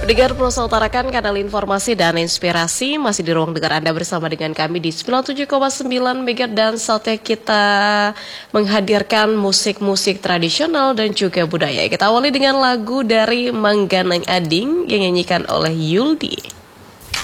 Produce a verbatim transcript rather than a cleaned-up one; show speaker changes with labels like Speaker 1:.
Speaker 1: Pendengar Pulsa utarakan kanal informasi dan inspirasi masih di ruang dengar Anda bersama dengan kami di sembilan puluh tujuh koma sembilan Megahertz dan saatnya kita menghadirkan musik-musik tradisional dan juga budaya. Kita awali dengan lagu dari Mangganang Ading yang dinyanyikan oleh Yuldi.